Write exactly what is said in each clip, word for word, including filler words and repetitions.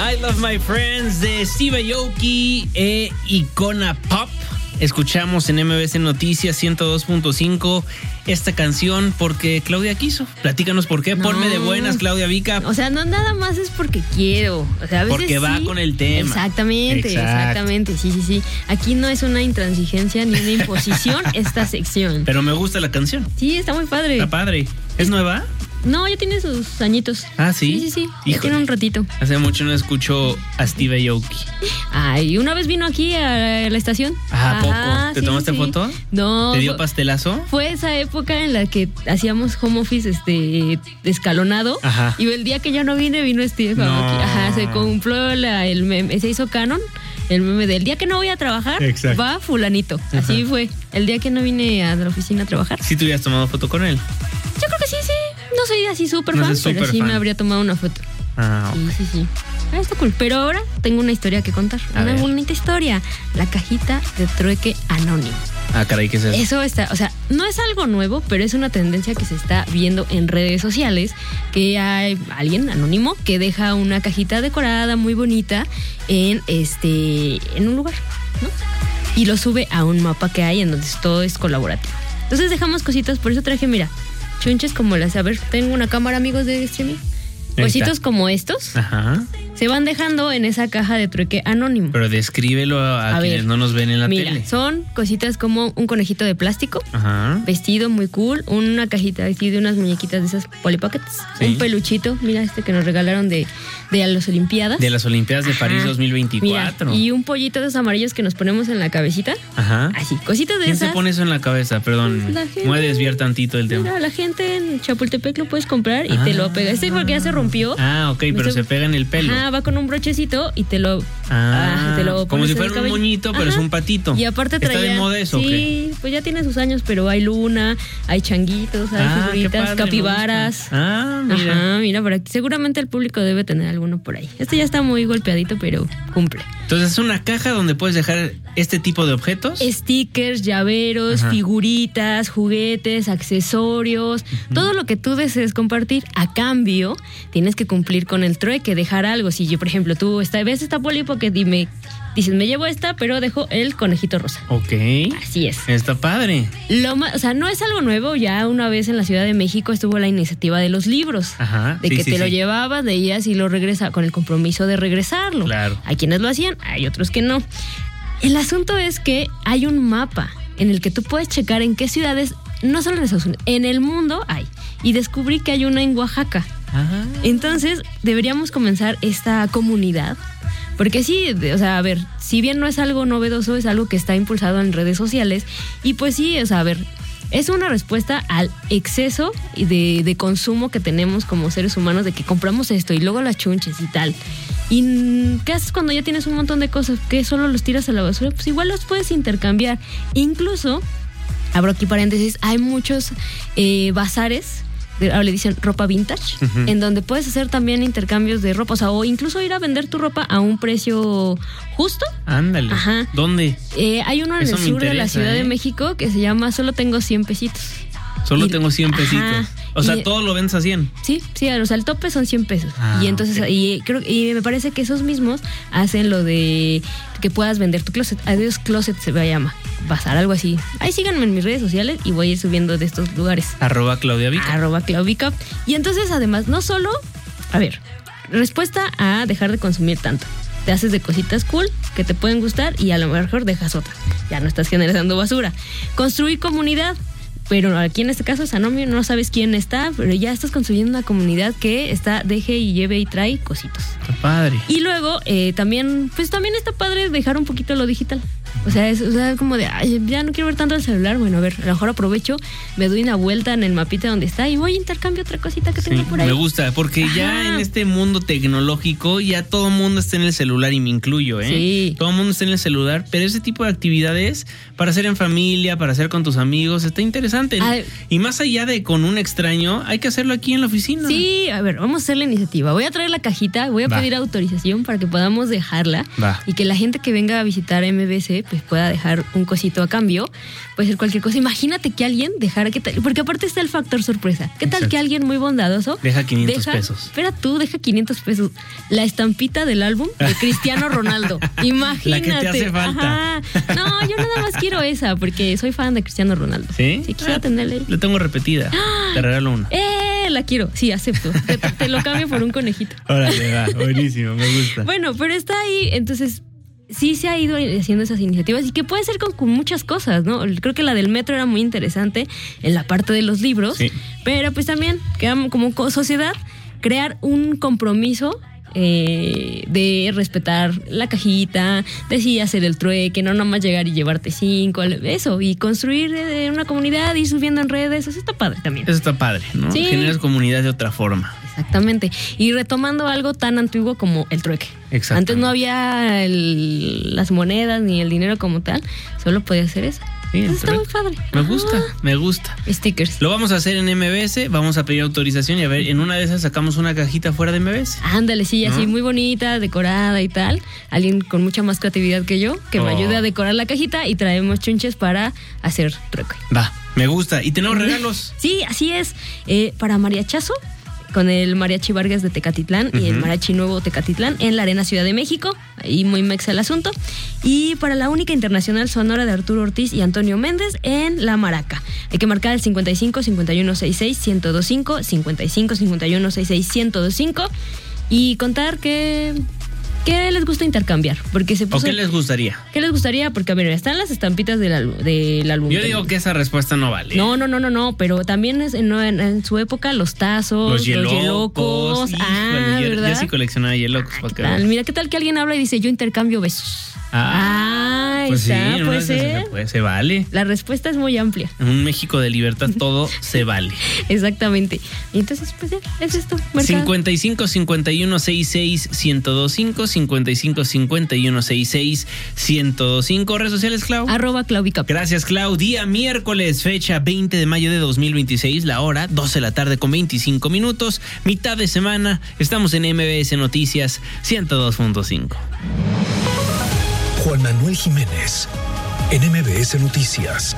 I Love My Friends de Steve Aoki e Icona Pop. Escuchamos en M B C Noticias ciento dos punto cinco esta canción porque Claudia quiso. Platícanos por qué. No. Ponme de buenas, Claudia Vica. O sea, no nada más es porque quiero. O sea, a veces porque va sí. con el tema. Exactamente, Exacto. exactamente. Sí, sí, sí. Aquí no es una intransigencia ni una imposición esta sección. Pero me gusta la canción. Sí, está muy padre. Está padre. ¿Es nueva? No, ya tiene sus añitos. Ah, ¿sí? Sí, sí, sí. Ya tiene un ratito. Hace mucho no escucho a Steve Aoki. Ay, una vez vino aquí a la estación. Ah, ¿a poco? Ajá, ¿Te sí, tomaste sí. foto? No. ¿Te dio pastelazo? Fue esa época en la que hacíamos home office este escalonado. Ajá. Y el día que yo no vine, vino Steve no. Aoki. Ajá, se cumplió la, el meme, se hizo canon. El meme del día que no voy a trabajar, Exacto. va fulanito. Ajá. Así fue. El día que no vine a la oficina a trabajar. ¿Sí te hubieras tomado foto con él? Yo creo que sí, sí. No soy así súper no fan, super pero sí fan. me habría tomado una foto. Ah, sí, sí, sí. Ah, está cool. Pero ahora tengo una historia que contar. A una ver. bonita historia. La cajita de trueque anónimo. Ah, caray, ¿qué es eso? Eso está, o sea, no es algo nuevo, pero es una tendencia que se está viendo en redes sociales, que hay alguien anónimo que deja una cajita decorada muy bonita en este, en un lugar, ¿no? Y lo sube a un mapa que hay en donde todo es colaborativo. Entonces dejamos cositas, por eso traje, mira, chunches como las, a ver, tengo una cámara, amigos de streaming. Cositos como estos. Ajá. Se van dejando en esa caja de trueque anónimo. Pero descríbelo a, a quienes ver, no nos ven en la mira, tele. Son cositas como un conejito de plástico, Ajá. vestido muy cool, una cajita así de unas muñequitas de esas Polly Pockets, sí. un peluchito, mira este que nos regalaron de, de las Olimpiadas. De las Olimpiadas de Ajá. París dos mil veinticuatro. Mira, y un pollito de esos amarillos que nos ponemos en la cabecita. Ajá. Así, cositas de ¿Quién esas. se pone eso en la cabeza? Perdón, gente, voy a desviar tantito el tema. Mira, la gente en Chapultepec lo puedes comprar y ah. te lo pega. Este porque ya se rompió. Ah, ok, pero se, se pega en el pelo. Ah, va con un brochecito y te lo ah, ah, te lo como si fuera un moñito, pero Ajá. es un patito. Y aparte traía, ¿está de moda eso? Sí, ¿qué? Pues ya tiene sus años, pero hay luna, hay changuitos, hay ah, figuritas, padre, capibaras. Ah, mira. Ajá, mira, por aquí. Seguramente el público debe tener alguno por ahí. Este ya está muy golpeadito, pero cumple. Entonces es una caja donde puedes dejar este tipo de objetos. Stickers, llaveros, Ajá. figuritas, juguetes, accesorios, uh-huh. todo lo que tú desees compartir. A cambio, tienes que cumplir con el trueque, dejar algo. Si yo, por ejemplo, tú esta, ves esta Polly Pocket y me dices, me llevo esta, pero dejo el conejito rosa. Ok. Así es. Está padre. Lo más, o sea, no es algo nuevo. Ya una vez en la Ciudad de México estuvo la iniciativa de los libros. Ajá. De sí, que sí, te sí. lo llevabas, leías y lo regresas con el compromiso de regresarlo. Claro. Hay quienes lo hacían, hay otros que no. El asunto es que hay un mapa en el que tú puedes checar en qué ciudades, no solo en Estados Unidos, en el mundo hay. Y descubrí que hay una en Oaxaca. Ajá. Entonces, deberíamos comenzar esta comunidad. Porque sí, o sea, a ver, si bien no es algo novedoso, es algo que está impulsado en redes sociales. Y pues sí, o sea, a ver, es una respuesta al exceso de, de consumo que tenemos como seres humanos, de que compramos esto y luego las chunches y tal. ¿Y qué haces cuando ya tienes un montón de cosas que solo los tiras a la basura? Pues igual los puedes intercambiar. Incluso, abro aquí paréntesis, hay muchos eh, bazares, ahora le dicen ropa vintage, uh-huh. en donde puedes hacer también intercambios de ropa, o sea, o incluso ir a vender tu ropa a un precio justo. Ándale. Ajá. ¿Dónde? Eh, hay uno en Eso el sur de la Ciudad ¿eh? de México que se llama Solo Tengo cien pesitos. Solo y, tengo cien pesitos. Ajá, o sea, y, todo lo vendes a cien. Sí, sí, o sea, el tope son cien pesos. Ah, y entonces, okay. y creo y me parece que esos mismos hacen lo de que puedas vender tu closet. Adiós Closet se llama. Bazar, algo así. Ahí síganme en mis redes sociales y voy a ir subiendo de estos lugares. Arroba Claudia Vica. Arroba Claudia Vica. Y entonces, además, no solo, a ver, respuesta a dejar de consumir tanto. Te haces de cositas cool que te pueden gustar y a lo mejor dejas otra. Ya no estás generando basura. Construir comunidad. Pero aquí en este caso es anónimo, no sabes quién está, pero ya estás construyendo una comunidad que está, deje y lleve y trae cositos. Está padre. Y luego eh, también, pues también está padre dejar un poquito lo digital. O sea, es o sea, como de, ay, ya no quiero ver tanto el celular. Bueno, a ver, a lo mejor aprovecho, me doy una vuelta en el mapita donde está y voy a intercambio otra cosita que tengo sí, por ahí. Me gusta, porque Ajá. ya en este mundo tecnológico ya todo el mundo está en el celular y me incluyo, ¿eh? Sí. Todo el mundo está en el celular, pero ese tipo de actividades para hacer en familia, para hacer con tus amigos, está interesante. Ay. Y más allá de con un extraño, hay que hacerlo aquí en la oficina. Sí, a ver, vamos a hacer la iniciativa. Voy a traer la cajita, voy a Va. pedir autorización para que podamos dejarla. Va. Y que la gente que venga a visitar M B C gente pues pueda dejar un cosito a cambio, puede ser cualquier cosa. Imagínate que alguien dejara, ¿qué tal? Porque aparte está el factor sorpresa. ¿Qué tal Exacto. que alguien muy bondadoso deja quinientos deja, pesos? Espera tú, deja quinientos pesos. La estampita del álbum de Cristiano Ronaldo. Imagínate. La que te hace falta. Ajá. No, yo nada más quiero esa porque soy fan de Cristiano Ronaldo. ¿Sí? Sí, quisiera Ah, tenerle. la tengo repetida. ¡Ah! Te regalo una. ¡Eh! La quiero. Sí, acepto. Te, te lo cambio por un conejito. Órale, va. Buenísimo, me gusta. Bueno, pero está ahí, entonces sí se ha ido haciendo esas iniciativas y que puede ser con, con muchas cosas, ¿no? Creo que la del metro era muy interesante en la parte de los libros, Sí. pero pues también quedamos como sociedad crear un compromiso eh, de respetar la cajita, de sí hacer el trueque, no nomás llegar y llevarte cinco, eso, y construir eh, una comunidad, ir subiendo en redes, eso está padre también. Eso está padre, ¿no? Sí. Generas comunidad de otra forma. Exactamente. Y retomando algo tan antiguo como el trueque. Exactamente. Antes no había el- las monedas ni el dinero como tal, solo podía hacer eso. Sí, el Entonces está muy trueque. padre. Me Ajá. gusta, me gusta. Stickers. Lo vamos a hacer en M B S, vamos a pedir autorización y a ver, en una de esas sacamos una cajita fuera de M B S. Ándale, sí, así ¿No? muy bonita, decorada y tal. Alguien con mucha más creatividad que yo, que me Oh. ayude a decorar la cajita y traemos chunches para hacer trueque. Va, me gusta. Y tenemos regalos. Sí, así es. Eh, para Mariachazo, con el Mariachi Vargas de Tecatitlán y el Ujú. Mariachi Nuevo Tecatitlán en la Arena Ciudad de México. Ahí muy mexa el asunto. Y para la única internacional sonora de Arturo Ortiz y Antonio Méndez en La Maraca. Hay que marcar el cincuenta y cinco, cincuenta y uno, sesenta y seis, ciento veinticinco, cincuenta y cinco, cincuenta y uno, sesenta y seis, ciento veinticinco y contar que... ¿Qué les gusta intercambiar? Porque se ¿O puso... qué les gustaría? ¿Qué les gustaría? Porque, a ver, están las estampitas del, álbum- del álbum. Yo digo que esa respuesta no vale. No, no, no, no, no, pero también es en, en- en su época los tazos, Los los hielocos. yelocos. Ah, Híjole, yo, ¿verdad? yo sí coleccionaba hielocos. para que Tal, veas. mira, ¿qué tal que alguien habla y dice yo intercambio besos? Ah, Ah, pues sí, está, en una puede de esas ser. se, puede, se vale. La respuesta es muy amplia, En un México de libertad todo se vale. exactamente. Y entonces, pues ya, es esto, mercado. cincuenta y cinco, cincuenta y uno, sesenta y seis, ciento veinticinco, cincuenta y cinco, cincuenta y uno, sesenta y seis, ciento veinticinco. ¿Redes sociales, Clau? Arroba Claudica. Gracias, Clau. Día miércoles, fecha veinte de mayo de dos mil veintiséis, la hora doce de la tarde con veinticinco minutos, mitad de semana. Estamos en M B S Noticias ciento dos punto cinco. Juan Manuel Jiménez, en M B S Noticias.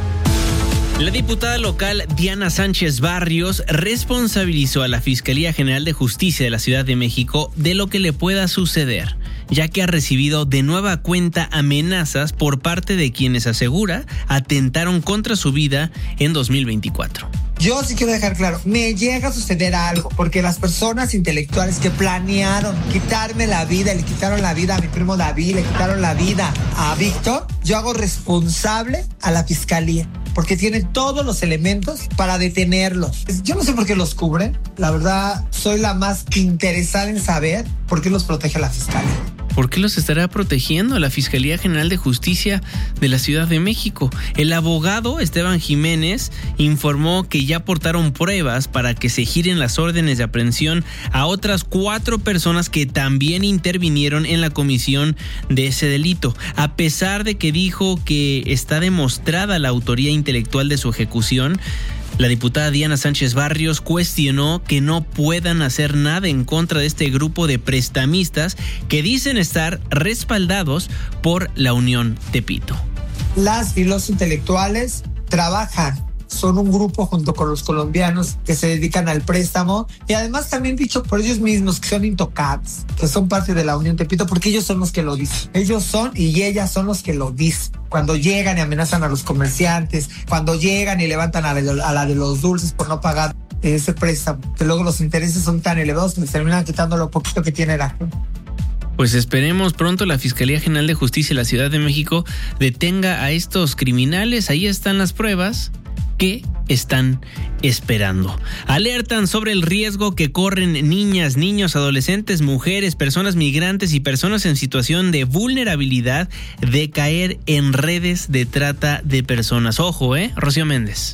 La diputada local Diana Sánchez Barrios responsabilizó a la Fiscalía General de Justicia de la Ciudad de México de lo que le pueda suceder, ya que ha recibido de nueva cuenta amenazas por parte de quienes asegura atentaron contra su vida en dos mil veinticuatro. Yo sí quiero dejar claro, me llega a suceder algo, porque las personas intelectuales que planearon quitarme la vida, le quitaron la vida a mi primo David, le quitaron la vida a Víctor, yo hago responsable a la fiscalía, porque tiene todos los elementos para detenerlos. Yo no sé por qué los cubren, la verdad soy la más interesada en saber por qué los protege la fiscalía. ¿Por qué los estará protegiendo la Fiscalía General de Justicia de la Ciudad de México? El abogado Esteban Jiménez informó que ya aportaron pruebas para que se giren las órdenes de aprehensión a otras cuatro personas que también intervinieron en la comisión de ese delito, a pesar de que dijo que está demostrada la autoría intelectual de su ejecución. La diputada Diana Sánchez Barrios cuestionó que no puedan hacer nada en contra de este grupo de prestamistas que dicen estar respaldados por la Unión Tepito. Las y los intelectuales trabajan, son un grupo junto con los colombianos que se dedican al préstamo y además también dicho por ellos mismos que son intocables, que son parte de la Unión Tepito, porque ellos son los que lo dicen. Ellos son y ellas son los que lo dicen. Cuando llegan y amenazan a los comerciantes, cuando llegan y levantan a la, a la de los dulces por no pagar ese préstamo, que luego los intereses son tan elevados que les terminan quitando lo poquito que tiene la gente. Pues esperemos pronto la Fiscalía General de Justicia de la Ciudad de México detenga a estos criminales. Ahí están las pruebas que están esperando. Alertan sobre el riesgo que corren niñas, niños, adolescentes, mujeres, personas migrantes y personas en situación de vulnerabilidad de caer en redes de trata de personas. Ojo, ¿eh? Rocío Méndez.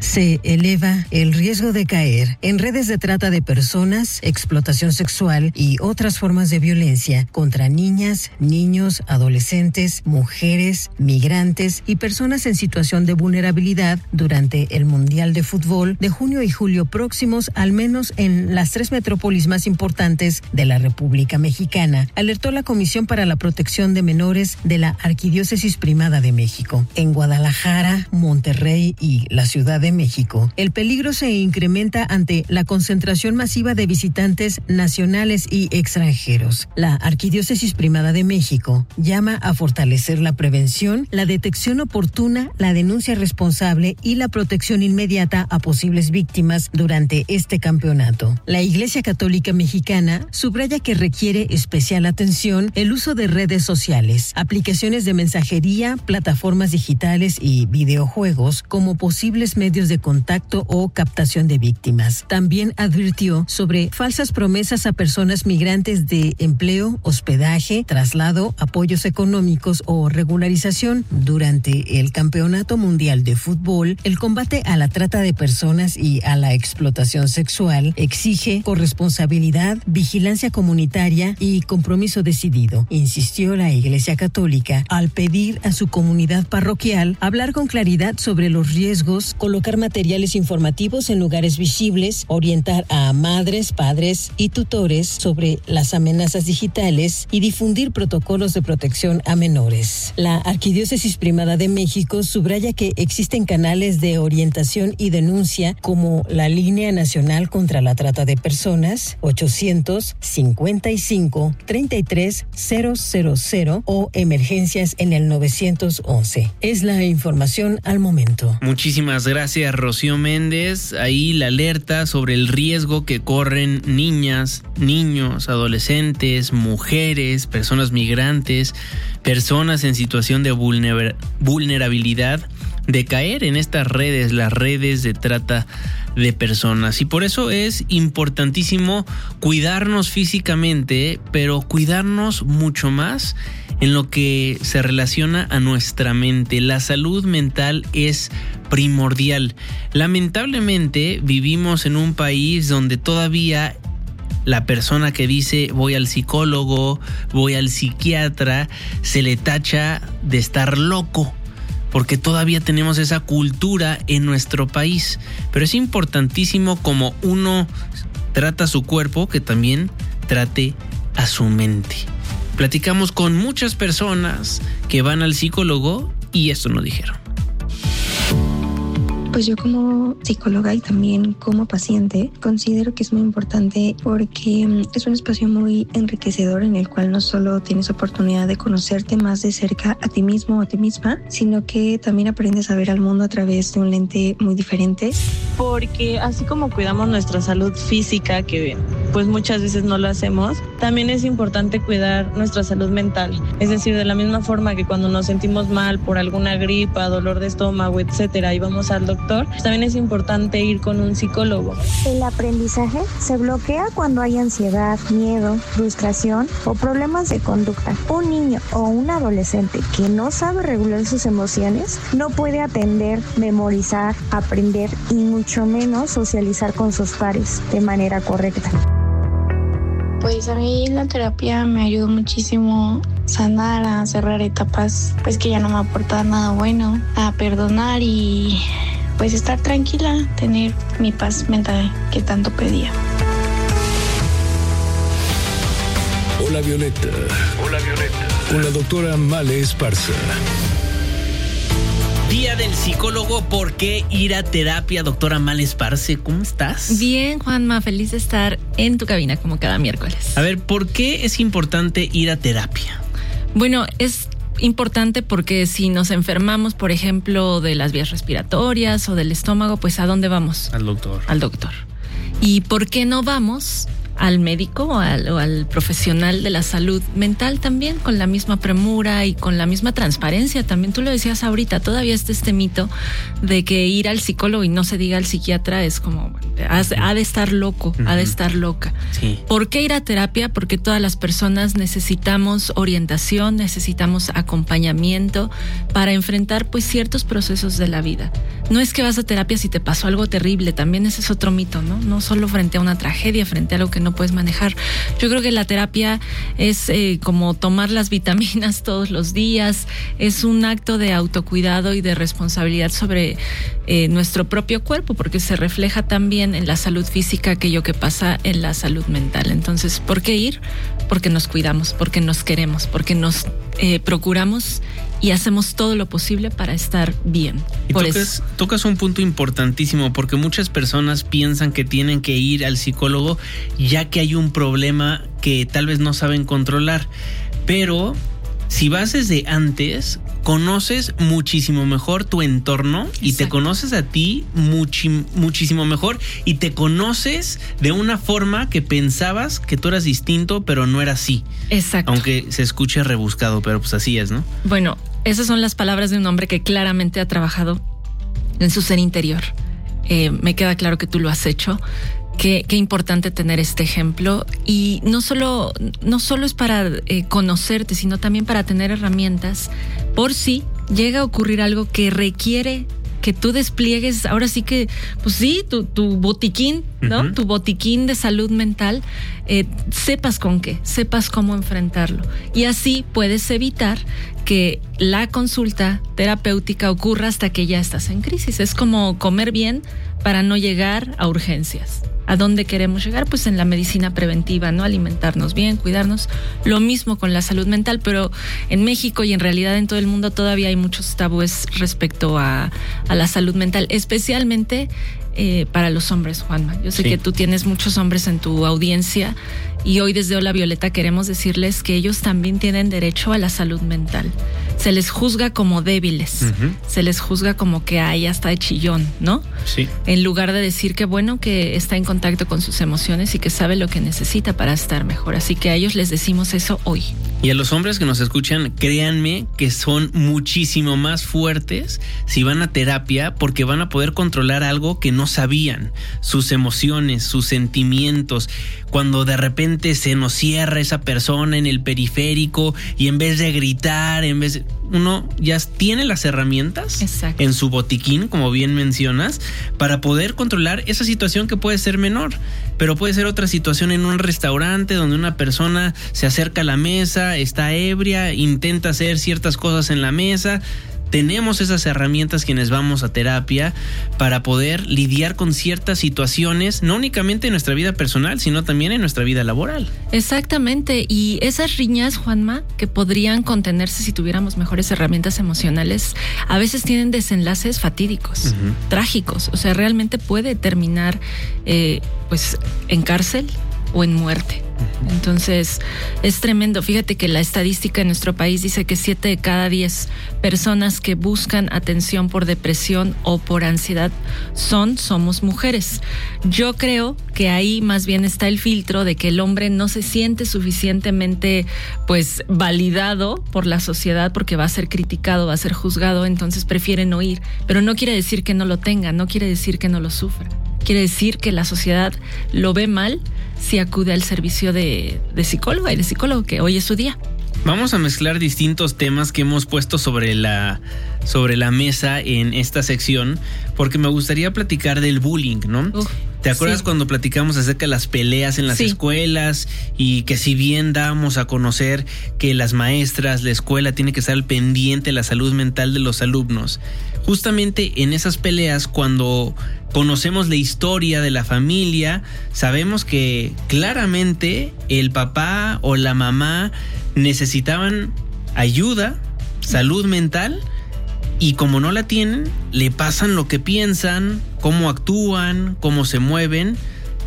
se eleva el riesgo de caer en redes de trata de personas, explotación sexual y otras formas de violencia contra niñas, niños, adolescentes, mujeres, migrantes y personas en situación de vulnerabilidad durante el Mundial de Fútbol de junio y julio próximos, al menos en las tres metrópolis más importantes de la República Mexicana, alertó la Comisión para la Protección de Menores de la Arquidiócesis Primada de México. En Guadalajara, Monterrey y la Ciudad de México, el peligro se incrementa ante la concentración masiva de visitantes nacionales y extranjeros. La Arquidiócesis Primada de México llama a fortalecer la prevención, la detección oportuna, la denuncia responsable y la protección inmediata a posibles víctimas durante este campeonato. La Iglesia Católica Mexicana subraya que requiere especial atención el uso de redes sociales, aplicaciones de mensajería, plataformas digitales y videojuegos como posibles medios de contacto o captación de víctimas. También advirtió sobre falsas promesas a personas migrantes de empleo, hospedaje, traslado, apoyos económicos o regularización. Durante el Campeonato Mundial de Fútbol, el combate a la trata de personas y a la explotación sexual exige corresponsabilidad, vigilancia comunitaria y compromiso decidido, insistió la Iglesia Católica al pedir a su comunidad parroquial hablar con claridad sobre los riesgos, colocar materiales informativos en lugares visibles, orientar a madres, padres y tutores sobre las amenazas digitales y difundir protocolos de protección a menores. La Arquidiócesis Primada de México subraya que existen canales de orientación y denuncia como la Línea Nacional contra la Trata de Personas ochocientos cincuenta y cinco treinta y tres cero cero cero o emergencias en el novecientos once. Es la información al momento. Muchísimas gracias, Rocío Méndez. Ahí la alerta sobre el riesgo que corren niñas, niños, adolescentes, mujeres, personas migrantes, personas en situación de vulner- vulnerabilidad, de caer en estas redes, las redes de trata de personas. Y por eso es importantísimo cuidarnos físicamente, pero cuidarnos mucho más en lo que se relaciona a nuestra mente. La salud mental es primordial. Lamentablemente vivimos en un país donde todavía la persona que dice voy al psicólogo, voy al psiquiatra, se le tacha de estar loco, porque todavía tenemos esa cultura en nuestro país. Pero es importantísimo como uno trata su cuerpo, que también trate a su mente. Platicamos con muchas personas que van al psicólogo y esto nos dijeron. Pues yo como psicóloga y también como paciente considero que es muy importante porque es un espacio muy enriquecedor en el cual no solo tienes oportunidad de conocerte más de cerca a ti mismo o a ti misma, sino que también aprendes a ver al mundo a través de un lente muy diferente. Porque así como cuidamos nuestra salud física, que pues muchas veces no lo hacemos, también es importante cuidar nuestra salud mental. Es decir, de la misma forma que cuando nos sentimos mal por alguna gripa, dolor de estómago, etcétera, y vamos al doctor, también es importante ir con un psicólogo. El aprendizaje se bloquea cuando hay ansiedad, miedo, frustración o problemas de conducta. Un niño o un adolescente que no sabe regular sus emociones no puede atender, memorizar, aprender y mucho menos socializar con sus pares de manera correcta. Pues a mí la terapia me ayudó muchísimo a sanar, a cerrar etapas pues que ya no me aportaban nada bueno, a perdonar y pues estar tranquila, tener mi paz mental que tanto pedía. Hola Violeta. Hola Violeta. Con la doctora Male Esparza. Día del psicólogo, ¿por qué ir a terapia? Doctora Male Esparza, ¿cómo estás? Bien, Juanma, feliz de estar en tu cabina como cada miércoles. A ver, ¿por qué es importante ir a terapia? Bueno, es importante porque si nos enfermamos, por ejemplo, de las vías respiratorias o del estómago, pues ¿a dónde vamos? Al doctor. Al doctor. ¿Y por qué no vamos al médico o al, o al profesional de la salud mental también con la misma premura y con la misma transparencia? También tú lo decías ahorita, todavía está este mito de que ir al psicólogo y no se diga al psiquiatra es como, bueno, Ha de estar loco, uh-huh. ha de estar loca. Sí. ¿Por qué ir a terapia? Porque todas las personas necesitamos orientación, necesitamos acompañamiento para enfrentar pues ciertos procesos de la vida. No es que vas a terapia si te pasó algo terrible, también ese es otro mito, ¿no? No solo frente a una tragedia, frente a algo que no puedes manejar. Yo creo que la terapia es eh, como tomar las vitaminas todos los días, es un acto de autocuidado y de responsabilidad sobre eh, nuestro propio cuerpo, porque se refleja también en la salud física aquello que pasa en la salud mental. Entonces, ¿por qué ir? Porque nos cuidamos, porque nos queremos, porque nos eh, procuramos y hacemos todo lo posible para estar bien. Y Por tocas, eso. tocas un punto importantísimo, porque muchas personas piensan que tienen que ir al psicólogo ya que hay un problema que tal vez no saben controlar, pero si vas desde antes, conoces muchísimo mejor tu entorno. Exacto. Y te conoces a ti muchi, muchísimo mejor y te conoces de una forma que pensabas que tú eras distinto, pero no era así. Exacto. Aunque se escuche rebuscado, pero pues así es, ¿no? Bueno, esas son las palabras de un hombre que claramente ha trabajado en su ser interior. Eh, me queda claro que tú lo has hecho. Qué, qué importante tener este ejemplo, y no solo, no solo es para eh, conocerte, sino también para tener herramientas por si llega a ocurrir algo que requiere que tú despliegues, ahora sí que, pues sí, tu, tu botiquín, ¿no? Uh-huh. Tu botiquín de salud mental, eh, sepas con qué, sepas cómo enfrentarlo. Y así puedes evitar que la consulta terapéutica ocurra hasta que ya estás en crisis. Es como comer bien para no llegar a urgencias. ¿A dónde queremos llegar? Pues en la medicina preventiva, ¿no? Alimentarnos bien, cuidarnos. Lo mismo con la salud mental, pero en México y en realidad en todo el mundo todavía hay muchos tabúes respecto a, a la salud mental, especialmente eh, para los hombres, Juanma. Yo sé sí. que tú tienes muchos hombres en tu audiencia y hoy desde Hola Violeta queremos decirles que ellos también tienen derecho a la salud mental. Se les juzga como débiles, uh-huh. se les juzga como que hay hasta de chillón, ¿no? Sí. En lugar de decir que bueno, que está en contacto con sus emociones y que sabe lo que necesita para estar mejor. Así que a ellos les decimos eso hoy. Y a los hombres que nos escuchan, créanme que son muchísimo más fuertes si van a terapia, porque van a poder controlar algo que no sabían, sus emociones, sus sentimientos. Cuando de repente se nos cierra esa persona en el periférico y en vez de gritar, en vez de, uno ya tiene las herramientas Exacto. en su botiquín, como bien mencionas, para poder controlar esa situación que puede ser menor, pero puede ser otra situación en un restaurante donde una persona se acerca a la mesa, está ebria, intenta hacer ciertas cosas en la mesa. Tenemos esas herramientas quienes vamos a terapia para poder lidiar con ciertas situaciones, no únicamente en nuestra vida personal, sino también en nuestra vida laboral. Exactamente, y esas riñas, Juanma, que podrían contenerse si tuviéramos mejores herramientas emocionales, a veces tienen desenlaces fatídicos, uh-huh. trágicos, o sea, realmente puede terminar eh, pues en cárcel o en muerte. Entonces es tremendo. Fíjate que la estadística en nuestro país dice que siete de cada diez personas que buscan atención por depresión o por ansiedad son, somos mujeres. Yo creo que ahí más bien está el filtro de que el hombre no se siente suficientemente pues validado por la sociedad porque va a ser criticado, va a ser juzgado, entonces prefiere no ir. Pero no quiere decir que no lo tenga, no quiere decir que no lo sufra. Quiere decir que la sociedad lo ve mal si acude al servicio de, de psicóloga y de psicólogo, que hoy es su día. Vamos a mezclar distintos temas que hemos puesto sobre la, sobre la mesa en esta sección, porque me gustaría platicar del bullying, ¿no? Uf, ¿Te acuerdas sí. cuando platicamos acerca de las peleas en las sí. escuelas y que si bien dábamos a conocer que las maestras, la escuela tiene que estar al pendiente de la salud mental de los alumnos? Justamente en esas peleas, cuando conocemos la historia de la familia, sabemos que claramente el papá o la mamá necesitaban ayuda, salud mental, y como no la tienen, le pasan lo que piensan, cómo actúan, cómo se mueven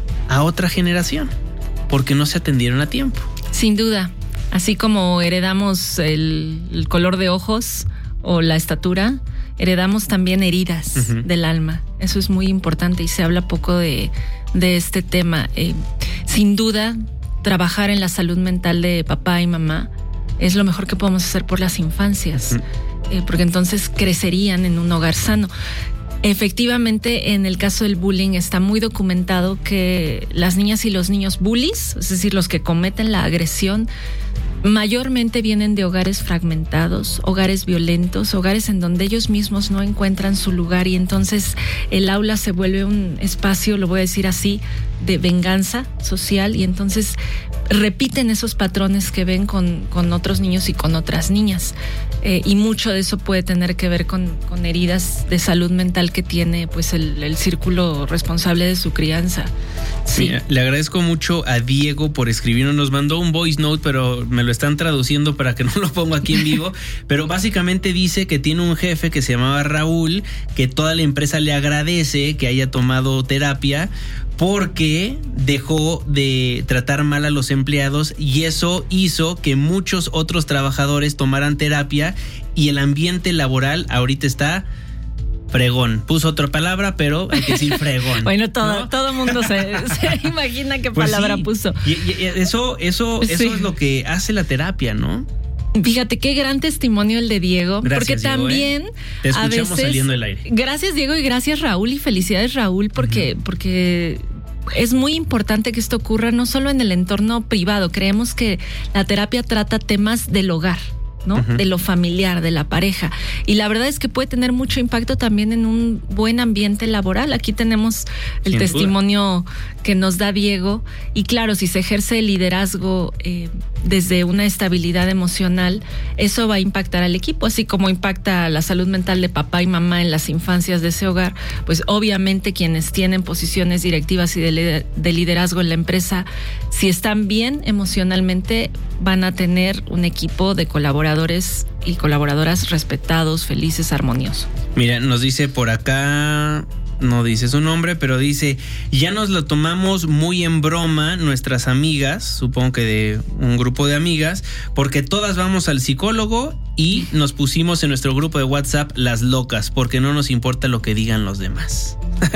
a otra generación, porque no se atendieron a tiempo. Sin duda, así como heredamos el, el color de ojos o la estatura, heredamos también heridas uh-huh. del alma. Eso es muy importante y se habla poco de, de este tema. Eh, sin duda, trabajar en la salud mental de papá y mamá es lo mejor que podemos hacer por las infancias, uh-huh. eh, porque entonces crecerían en un hogar sano. Efectivamente, en el caso del bullying está muy documentado que las niñas y los niños bullies, es decir, los que cometen la agresión, mayormente vienen de hogares fragmentados, hogares violentos, hogares en donde ellos mismos no encuentran su lugar y entonces el aula se vuelve un espacio, lo voy a decir así, de venganza social y entonces repiten esos patrones que ven con, con otros niños y con otras niñas. Eh, y mucho de eso puede tener que ver con, con heridas de salud mental que tiene pues el, el círculo responsable de su crianza. Sí. Mira, le agradezco mucho a Diego por escribirnos, nos mandó un voice note, pero me lo están traduciendo para que no lo ponga aquí en vivo, pero básicamente dice que tiene un jefe que se llamaba Raúl, que toda la empresa le agradece que haya tomado terapia porque dejó de tratar mal a los empleados y eso hizo que muchos otros trabajadores tomaran terapia y el ambiente laboral ahorita está fregón. Puso otra palabra, pero hay que decir fregón. Bueno, todo, ¿no? todo mundo se, se imagina qué pues palabra sí. puso. Y, y eso, eso, eso sí. Es lo que hace la terapia, ¿no? Fíjate qué gran testimonio el de Diego, gracias, porque Diego, también ¿eh? Te escuchamos a veces, saliendo del aire. Gracias Diego y gracias Raúl y felicidades Raúl porque uh-huh. porque es muy importante que esto ocurra no solo en el entorno privado. Creemos que la terapia trata temas del hogar, ¿no? Uh-huh. De lo familiar, de la pareja. Y la verdad es que puede tener mucho impacto también en un buen ambiente laboral. Aquí tenemos el Sin testimonio duda. Que nos da Diego. Y claro, si se ejerce el liderazgo eh, desde una estabilidad emocional, eso va a impactar al equipo, así como impacta la salud mental de papá y mamá en las infancias de ese hogar. Pues obviamente quienes tienen posiciones directivas y de, de liderazgo en la empresa, si están bien emocionalmente, van a tener un equipo de colaboradores y colaboradoras respetados, felices, armoniosos. Mira, nos dice por acá, no dice su nombre, pero dice, ya nos lo tomamos muy en broma nuestras amigas, supongo que de un grupo de amigas, porque todas vamos al psicólogo y nos pusimos en nuestro grupo de WhatsApp las locas, porque no nos importa lo que digan los demás.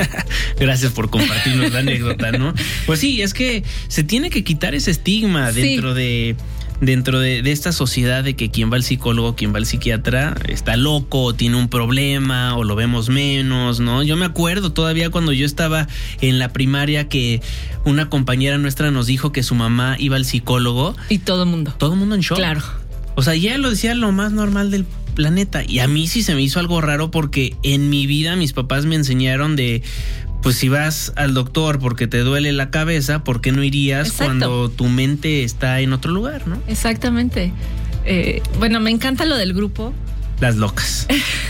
Gracias por compartirnos la anécdota, ¿no? Pues sí, es que se tiene que quitar ese estigma dentro sí. de... dentro de, de esta sociedad de que quien va al psicólogo, quien va al psiquiatra está loco, o tiene un problema o lo vemos menos, ¿no? Yo me acuerdo todavía cuando yo estaba en la primaria que una compañera nuestra nos dijo que su mamá iba al psicólogo. Y todo el mundo. Todo el mundo en shock. Claro. O sea, ya lo decía lo más normal del planeta. Y a mí sí se me hizo algo raro porque en mi vida mis papás me enseñaron de... Pues si vas al doctor porque te duele la cabeza, ¿por qué no irías Exacto. cuando tu mente está en otro lugar, no? Exactamente. Eh, bueno, me encanta lo del grupo. Las locas.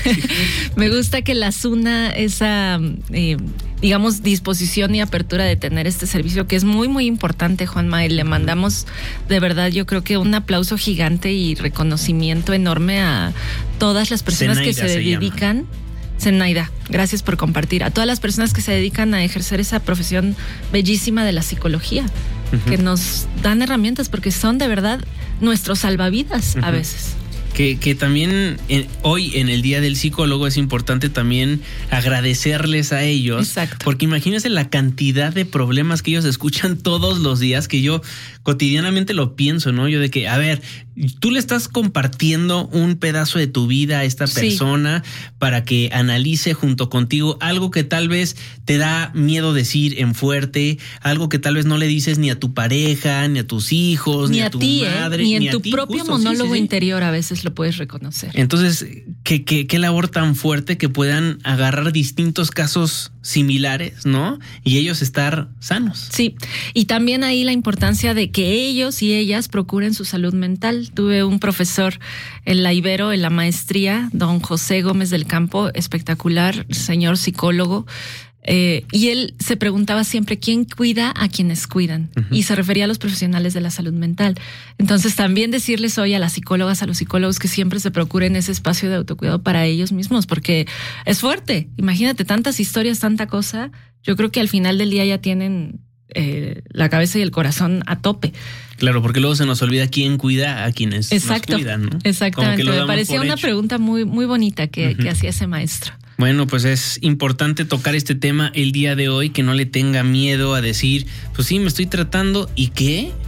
Me gusta que las una esa, eh, digamos, disposición y apertura de tener este servicio, que es muy, muy importante, Juanma, y le mandamos de verdad, yo creo que un aplauso gigante y reconocimiento enorme a todas las personas Zenaida que se, se dedican. Llama. Zenaida, gracias por compartir. A todas las personas que se dedican a ejercer esa profesión bellísima de la psicología, uh-huh. que nos dan herramientas porque son de verdad nuestros salvavidas uh-huh. a veces. Que, que también en, hoy en el Día del Psicólogo es importante también agradecerles a ellos. Exacto. Porque imagínense la cantidad de problemas que ellos escuchan todos los días, que yo cotidianamente lo pienso, ¿no? Yo de que, a ver, tú le estás compartiendo un pedazo de tu vida a esta persona sí. para que analice junto contigo algo que tal vez te da miedo decir en fuerte, algo que tal vez no le dices ni a tu pareja, ni a tus hijos, ni, ni a, a tu ti, madre, eh, ni en ni tu a ti, propio justo, monólogo sí, sí, sí. interior a veces lo puedes reconocer. Entonces, ¿qué, qué, qué labor tan fuerte que puedan agarrar distintos casos similares, ¿no? Y ellos estar sanos. Sí, y también ahí la importancia de que ellos y ellas procuren su salud mental. Tuve un profesor en la Ibero, en la maestría, don José Gómez del Campo, espectacular, señor psicólogo. Eh, y él se preguntaba siempre quién cuida a quienes cuidan, uh-huh. y se refería a los profesionales de la salud mental. Entonces también decirles hoy a las psicólogas, a los psicólogos que siempre se procuren ese espacio de autocuidado para ellos mismos, porque es fuerte. Imagínate tantas historias, tanta cosa. Yo creo que al final del día ya tienen eh, la cabeza y el corazón a tope. Claro, porque luego se nos olvida quién cuida a quienes Exacto, nos cuidan, ¿no? Exactamente. Me parecía una hecho. pregunta muy, muy bonita que, uh-huh. que hacía ese maestro. Bueno, pues es importante tocar este tema el día de hoy, que no le tenga miedo a decir, pues sí, me estoy tratando, ¿y qué?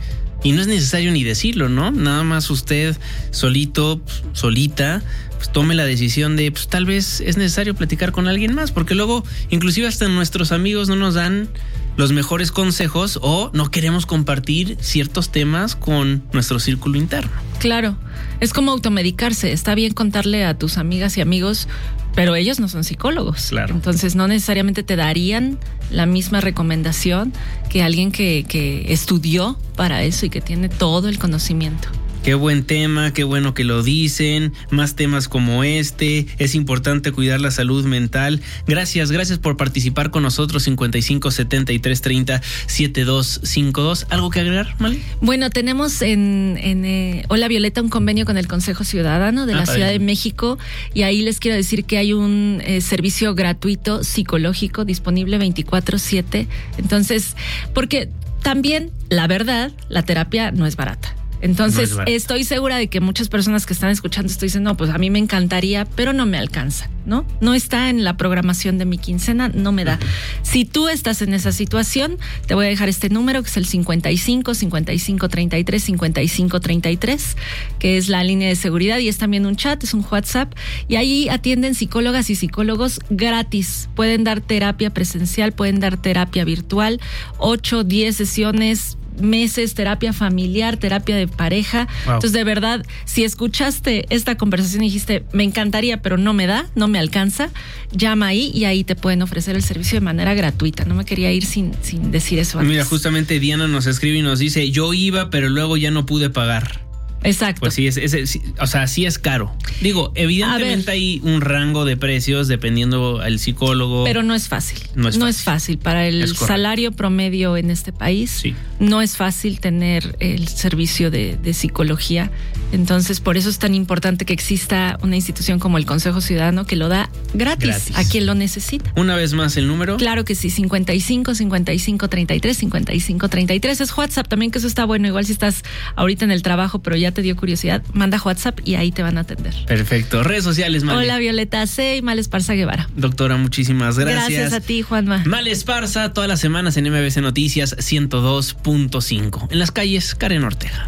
Y no es necesario ni decirlo, ¿no? Nada más usted solito, solita, pues tome la decisión de, pues tal vez es necesario platicar con alguien más, porque luego inclusive hasta nuestros amigos no nos dan los mejores consejos o no queremos compartir ciertos temas con nuestro círculo interno. Claro, es como automedicarse. Está bien contarle a tus amigas y amigos, pero ellos no son psicólogos. Claro. Entonces no necesariamente te darían la misma recomendación que alguien que, que estudió para eso y que tiene todo el conocimiento. Qué buen tema, qué bueno que lo dicen, más temas como este, es importante cuidar la salud mental. Gracias, gracias por participar con nosotros, cincuenta y cinco, setenta y tres, treinta, setenta y dos cincuenta y dos. ¿Algo que agregar, Mali? Bueno, tenemos en, en eh, Hola Violeta un convenio con el Consejo Ciudadano de la ah, Ciudad de México, y ahí les quiero decir que hay un eh, servicio gratuito psicológico disponible veinticuatro siete. Entonces, porque también, la verdad, la terapia no es barata. Entonces, no estoy segura de que muchas personas que están escuchando esto dicen, no, pues a mí me encantaría, pero no me alcanza, ¿no? No está en la programación de mi quincena, no me da. Uh-huh. Si tú estás en esa situación, te voy a dejar este número, que es el cincuenta y cinco, cincuenta y cinco, treinta y tres, cincuenta y cinco, treinta y tres, que es la línea de seguridad, y es también un chat, es un WhatsApp, y ahí atienden psicólogas y psicólogos gratis. Pueden dar terapia presencial, pueden dar terapia virtual, ocho, diez sesiones, meses, terapia familiar, terapia de pareja. Wow. Entonces, de verdad, si escuchaste esta conversación y dijiste, me encantaría, pero no me da, no me alcanza, llama ahí y ahí te pueden ofrecer el servicio de manera gratuita. No me quería ir sin, sin decir eso antes. Mira, justamente Diana nos escribe y nos dice, yo iba, pero luego ya no pude pagar. Exacto. Pues sí, es, es, es, o sea, sí es caro. Digo, evidentemente hay un rango de precios dependiendo del psicólogo. Pero no es fácil. No es fácil. No es fácil. Para el salario promedio en este país, sí, no es fácil tener el servicio de, de psicología. Entonces, por eso es tan importante que exista una institución como el Consejo Ciudadano que lo da gratis, gratis a quien lo necesita. Una vez más el número. Claro que sí, cincuenta y cinco, cincuenta y cinco, treinta y tres, cincuenta y cinco, treinta y tres. Es WhatsApp también, que eso está bueno. Igual si estás ahorita en el trabajo, pero ya te dio curiosidad, manda WhatsApp y ahí te van a atender. Perfecto. Redes sociales, Male. Hola, Violeta C. y Male Esparza Guevara. Doctora, muchísimas gracias. Gracias a ti, Juanma. Male Esparza, todas las semanas en M B C Noticias ciento dos punto cinco. En las calles, Karen Ortega.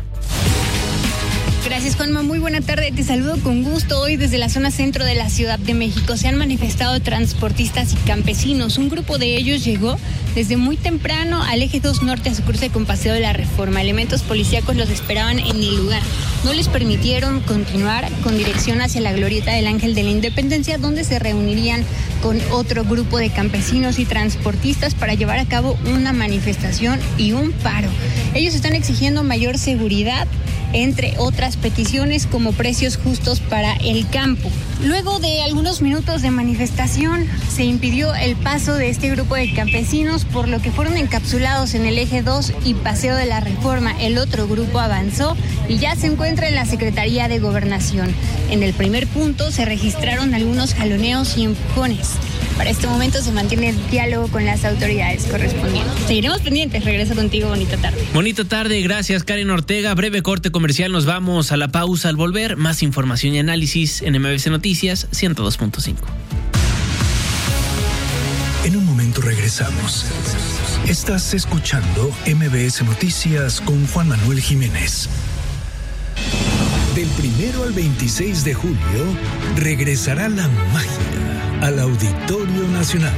Gracias, Juanma. Muy buena tarde. Te saludo con gusto. Hoy desde la zona centro de la Ciudad de México se han manifestado transportistas y campesinos. Un grupo de ellos llegó desde muy temprano al eje dos norte a su cruce con Paseo de la Reforma. Elementos policíacos los esperaban en el lugar. No les permitieron continuar con dirección hacia la glorieta del Ángel de la Independencia, donde se reunirían con otro grupo de campesinos y transportistas para llevar a cabo una manifestación y un paro. Ellos están exigiendo mayor seguridad, entre otras peticiones como precios justos para el campo. Luego de algunos minutos de manifestación, se impidió el paso de este grupo de campesinos, por lo que fueron encapsulados en el eje dos y Paseo de la Reforma. El otro grupo avanzó y ya se encuentra en la Secretaría de Gobernación. En el primer punto se registraron algunos jaloneos y empujones. Para este momento se mantiene el diálogo con las autoridades correspondientes. Seguiremos pendientes. Regreso contigo. Bonita tarde. Bonita tarde. Gracias, Karen Ortega. Breve corte comercial. Nos vamos a la pausa. Al volver, más información y análisis en M B C Noticias ciento dos punto cinco. En un momento regresamos. Estás escuchando M B S Noticias con Juan Manuel Jiménez. Del primero al veintiséis de julio regresará la magia al Auditorio Nacional.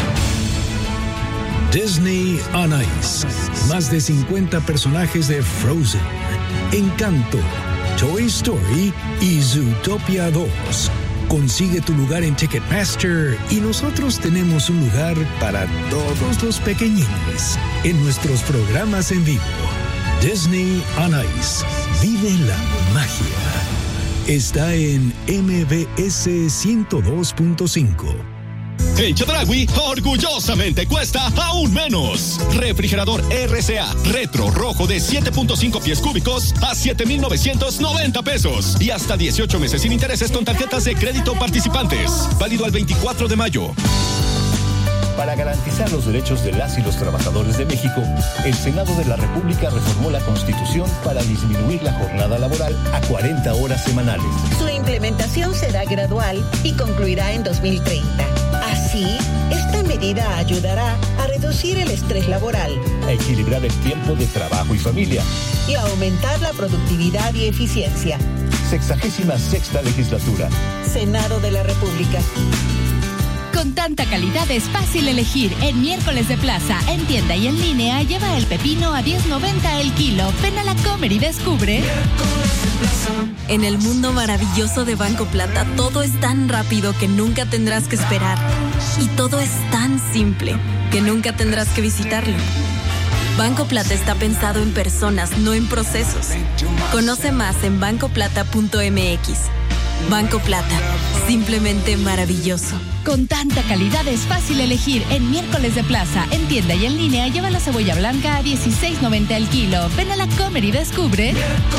Disney on Ice. Más de cincuenta personajes de Frozen, Encanto, Toy Story y Zootopia dos. Consigue tu lugar en Ticketmaster y nosotros tenemos un lugar para todos los pequeñines en nuestros programas en vivo. Disney on Ice. Vive la magia. Está en M B S ciento dos punto cinco. En Chedraui, orgullosamente cuesta aún menos. Refrigerador R C A Retro Rojo de siete punto cinco pies cúbicos a siete mil novecientos noventa pesos. Y hasta dieciocho meses sin intereses con tarjetas de crédito participantes. Válido al veinticuatro de mayo. Para garantizar los derechos de las y los trabajadores de México, el Senado de la República reformó la Constitución para disminuir la jornada laboral a cuarenta horas semanales. Su implementación será gradual y concluirá en dos mil treinta. Así, esta medida medida ayudará a reducir el estrés laboral, a equilibrar el tiempo de trabajo y familia y a aumentar la productividad y eficiencia. Sexagésima sexta legislatura. Senado de la República. Con tanta calidad es fácil elegir. En miércoles de plaza, en tienda y en línea, lleva el pepino a diez noventa el kilo. Ven a la Comer y descubre. En el mundo maravilloso de Banco Plata, todo es tan rápido que nunca tendrás que esperar. Y todo es tan simple que nunca tendrás que visitarlo. Banco Plata está pensado en personas, no en procesos. Conoce más en banco plata punto m x. Banco Plata, simplemente maravilloso. Con tanta calidad es fácil elegir. En miércoles de plaza, en tienda y en línea, lleva la cebolla blanca a dieciséis noventa el kilo. Ven a la Comer y descubre.